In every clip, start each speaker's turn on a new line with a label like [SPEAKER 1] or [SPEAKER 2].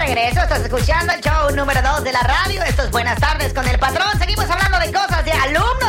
[SPEAKER 1] regreso, estás escuchando el show número 2 de la radio. Esto es Buenas Tardes con el Patrón. Seguimos hablando de cosas de alumnos.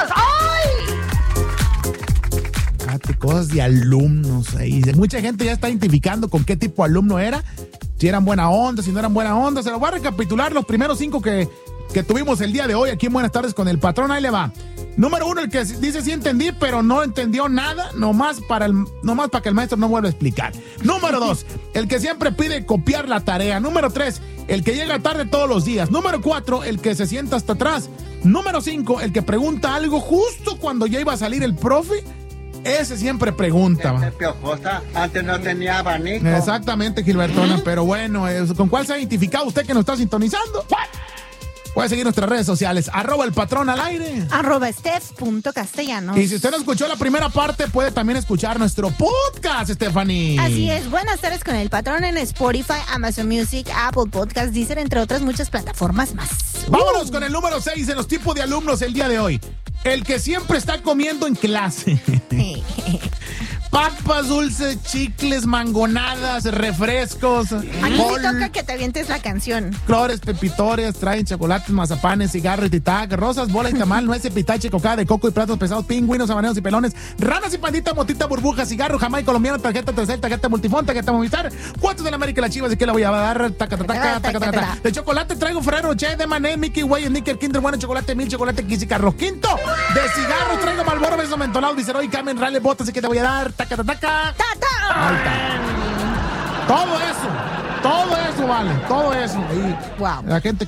[SPEAKER 1] ¡Ay!
[SPEAKER 2] Cosas de alumnos ahí. Mucha gente ya está identificando con qué tipo de alumno era. Si eran buena onda, si no eran buena onda. Se los voy a recapitular los primeros 5 que tuvimos el día de hoy aquí en Buenas Tardes con el Patrón. Ahí le va. Número 1, el que dice sí entendí, pero no entendió nada, nomás para que el maestro no vuelva a explicar. Número 2, el que siempre pide copiar la tarea. Número 3, el que llega tarde todos los días. Número 4, el que se sienta hasta atrás. Número 5, el que pregunta algo justo cuando ya iba a salir el profe. Ese siempre pregunta.
[SPEAKER 3] Piojosa, antes no tenía abanico.
[SPEAKER 2] Exactamente, Gilbertona, pero bueno, ¿con cuál se ha identificado usted que nos está sintonizando? Puede seguir nuestras redes sociales, @elpatrón_al_aire,
[SPEAKER 4] @steph.castellanos.
[SPEAKER 2] Y si usted no escuchó la primera parte, puede también escuchar nuestro podcast, Stephanie.
[SPEAKER 4] Así es, Buenas Tardes con el Patrón en Spotify, Amazon Music, Apple Podcasts, Deezer, entre otras muchas plataformas más.
[SPEAKER 2] Vámonos con el número 6 de los tipos de alumnos el día de hoy. El que siempre está comiendo en clase. Papas, dulces, chicles, mangonadas, refrescos.
[SPEAKER 4] A mí me toca que te avientes la canción.
[SPEAKER 2] Flores, pepitorias, traen chocolates, mazapanes, cigarros, titac, rosas, bola y tamal, nueces, pitache, cocada de coco y platos pesados, pingüinos, habaneros y pelones, ranas y panditas, motita, burbuja, cigarro, jamás colombiano, tarjeta Telcel, tarjeta Multifón, tarjeta Movistar, cuartos de la América y las Chivas, ¿de qué la voy a dar? Taca. De chocolate traigo Ferrero Rocher, de Mané, Mickey Way, Snicker, Kinder Bueno, chocolate Mil, chocolate Kiss y Carlos Quinto. De cigarros traigo Marlboro, beso mentolado, Viceroy, Carmen, Rale, botas, ¿y qué te voy a dar? Taca. Ahí está. Todo eso vale, todo eso. Y
[SPEAKER 4] wow.
[SPEAKER 2] La gente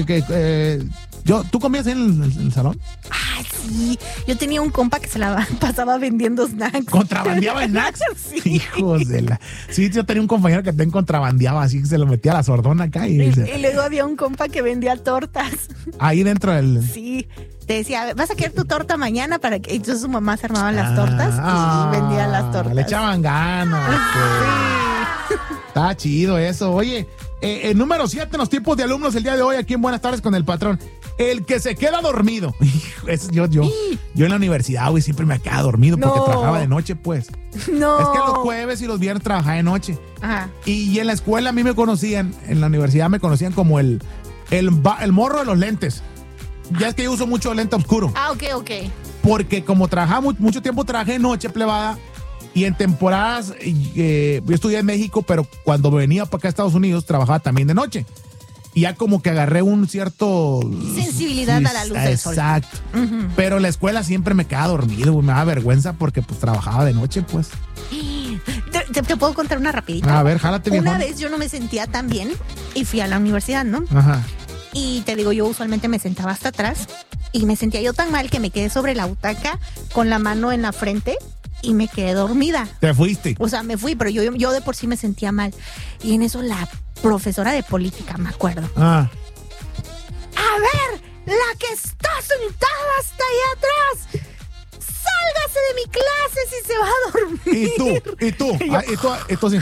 [SPEAKER 2] ¿tú comías en el salón?
[SPEAKER 4] Ah, sí. Yo tenía un compa que se la pasaba vendiendo snacks.
[SPEAKER 2] ¿Contrabandeaba snacks?
[SPEAKER 4] Sí.
[SPEAKER 2] Hijos de la... Sí, yo tenía un compañero que también contrabandeaba, así que se lo metía a la sordona acá.
[SPEAKER 4] Y luego había un compa que vendía tortas.
[SPEAKER 2] Ahí dentro del...
[SPEAKER 4] Sí. Te decía, vas a querer tu torta mañana para que... Entonces su mamá se armaba las tortas y vendía las tortas.
[SPEAKER 2] Le echaban ganas.
[SPEAKER 4] Sí.
[SPEAKER 2] Está chido eso. Oye, número 7 en los tipos de alumnos el día de hoy aquí en Buenas Tardes con el Patrón. El que se queda dormido. Yo en la universidad, güey, siempre me quedaba dormido porque trabajaba de noche, pues.
[SPEAKER 4] No.
[SPEAKER 2] Es que los jueves y los viernes trabajaba de noche.
[SPEAKER 4] Ajá.
[SPEAKER 2] Y en la escuela a mí me conocían, en la universidad me conocían como el morro de los lentes. Ya es que yo uso mucho lente oscuro.
[SPEAKER 4] Ah, ok.
[SPEAKER 2] Porque como trabajaba mucho tiempo, trabajé de noche, plebada. Y en temporadas, yo estudié en México, pero cuando venía para acá a Estados Unidos, trabajaba también de noche. Y ya como que agarré un cierto...
[SPEAKER 4] sensibilidad a la luz del sol.
[SPEAKER 2] Exacto. Uh-huh. Pero en la escuela siempre me quedaba dormido, me daba vergüenza porque pues trabajaba de noche, pues.
[SPEAKER 4] ¿Te puedo contar una rapidita?
[SPEAKER 2] A ver, jálate bien.
[SPEAKER 4] Una vez yo no me sentía tan bien y fui a la universidad, ¿no?
[SPEAKER 2] Ajá.
[SPEAKER 4] Y te digo, yo usualmente me sentaba hasta atrás y me sentía yo tan mal que me quedé sobre la butaca con la mano en la frente y me quedé dormida.
[SPEAKER 2] ¿Te fuiste?
[SPEAKER 4] O sea, me fui, pero yo de por sí me sentía mal. Y en eso la profesora de política, me acuerdo.
[SPEAKER 2] A
[SPEAKER 4] ver, la que está sentada hasta allá atrás, sálgase de mi clase si se va a dormir.
[SPEAKER 2] ¿Y tú? Y tú así.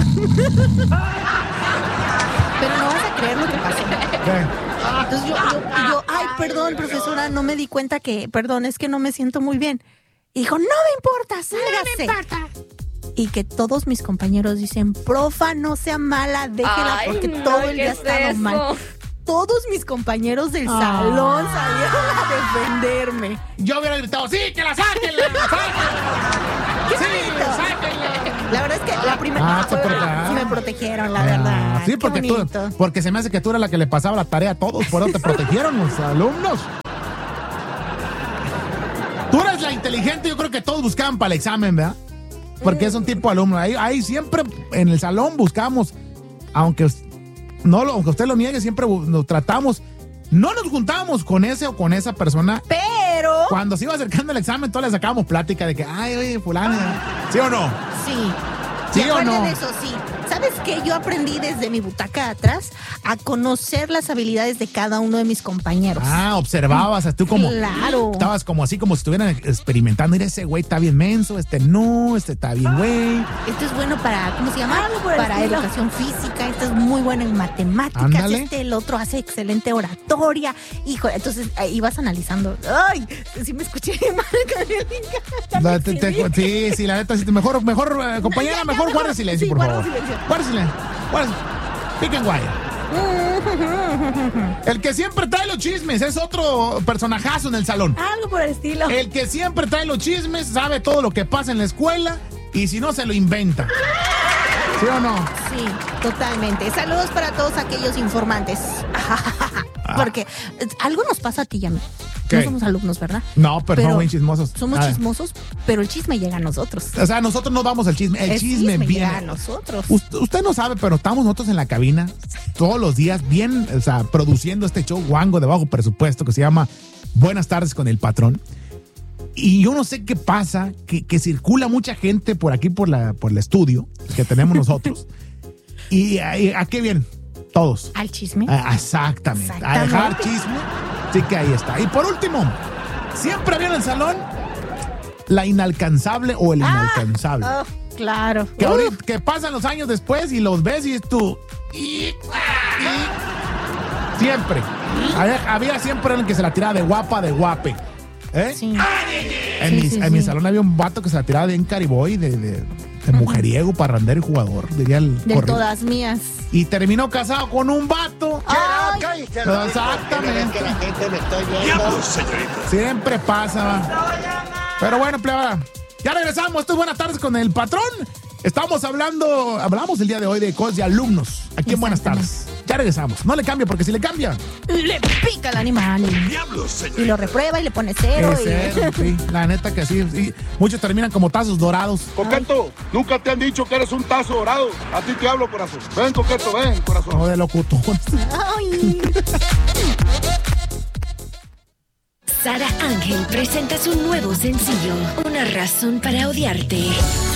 [SPEAKER 4] Pero no vas a creer lo que pasó. Entonces yo, ay, perdón, profesora, no me di cuenta perdón, es que no me siento muy bien. Y dijo, no me importa, sálgase. No me importa. Y que todos mis compañeros dicen, profa, no sea mala, déjela, porque todo el día ha estado mal. Todos mis compañeros del salón salieron a defenderme.
[SPEAKER 2] Yo hubiera gritado, sí, que la saquen,
[SPEAKER 4] sáquenla. La verdad es que la primera sí me protegieron, la verdad.
[SPEAKER 2] Sí, porque se me hace que tú eras la que le pasaba la tarea a todos, por eso te protegieron los alumnos. Tú eres la inteligente, yo creo que todos buscaban para el examen, ¿verdad? Porque es un tipo de alumno. Ahí siempre en el salón buscamos, aunque usted lo niegue, siempre nos tratamos. No nos juntábamos con ese o con esa persona.
[SPEAKER 4] Pero
[SPEAKER 2] cuando se iba acercando el examen, todos le sacábamos plática de que, ay, oye, fulana. ¿Sí o no?
[SPEAKER 4] Sí.
[SPEAKER 2] ¿Sí o no?
[SPEAKER 4] De eso, sí. ¿Sabes qué? Yo aprendí desde mi butaca de atrás a conocer las habilidades de cada uno de mis compañeros.
[SPEAKER 2] Observabas, tú como...
[SPEAKER 4] Claro.
[SPEAKER 2] Estabas como así, como si estuvieran experimentando. Mira, ese güey está bien menso, no, está bien güey.
[SPEAKER 4] Este es bueno para, ¿cómo se llama? Para educación física, este es muy bueno en matemáticas. Ándale. El otro hace excelente oratoria. Hijo, entonces ibas analizando. Ay, sí me escuché mal.
[SPEAKER 2] Sí, la neta, mejor compañera, mejor guarda silencio, por favor. Guarda silencio. Pick and wire. El que siempre trae los chismes es otro personajazo en el salón.
[SPEAKER 4] Algo por el estilo.
[SPEAKER 2] El que siempre trae los chismes sabe todo lo que pasa en la escuela y si no se lo inventa. ¿Sí o no?
[SPEAKER 4] Sí, totalmente. Saludos para todos aquellos informantes. Porque algo nos pasa a ti y a mí.
[SPEAKER 2] ¿Qué?
[SPEAKER 4] No somos alumnos, ¿verdad?
[SPEAKER 2] No, pero somos bien chismosos.
[SPEAKER 4] Somos chismosos, pero el chisme llega a nosotros.
[SPEAKER 2] O sea, nosotros no damos el chisme. El chisme viene
[SPEAKER 4] llega a nosotros.
[SPEAKER 2] Usted no sabe, pero estamos nosotros en la cabina todos los días bien, o sea, produciendo este show guango de bajo presupuesto que se llama Buenas tardes con el patrón. Y yo no sé qué pasa, que circula mucha gente por aquí, por el estudio que tenemos nosotros. ¿Y a qué vienen? Todos.
[SPEAKER 4] ¿Al chisme?
[SPEAKER 2] Exactamente. A dejar chisme. Sí que ahí está. Y por último, siempre había en el salón la inalcanzable o el inalcanzable.
[SPEAKER 4] Oh, claro.
[SPEAKER 2] Que ahorita, que pasan los años después y los ves y es tú. Siempre. Había siempre en el que se la tiraba de guapa, de guape. ¿Eh?
[SPEAKER 4] Sí.
[SPEAKER 2] En mi salón había un vato que se la tiraba bien cariboy, de mujeriego, parrandero y jugador, diría el
[SPEAKER 4] de
[SPEAKER 2] corrido.
[SPEAKER 4] todas mías.
[SPEAKER 2] Y terminó casado con un vato.
[SPEAKER 4] Ay.
[SPEAKER 2] Exactamente.
[SPEAKER 3] Que la gente me estoy viendo.
[SPEAKER 2] Siempre pasa. Pero bueno, plebada, ya regresamos. Esto es Buenas tardes con el patrón. Hablamos el día de hoy de cosas de alumnos. Aquí en Buenas tardes. Ya regresamos. No le cambie, porque si le cambia,
[SPEAKER 4] le pica el animal. Y lo reprueba y le pone cero.
[SPEAKER 2] Sí, la neta que sí. Muchos terminan como tazos dorados.
[SPEAKER 5] Coqueto, nunca te han dicho que eres un tazo dorado. A ti te hablo, corazón. Ven, Coqueto, ven, corazón.
[SPEAKER 2] No, de locutor.
[SPEAKER 4] Ay.
[SPEAKER 6] Sara Ángel presenta su nuevo sencillo, Una razón para odiarte.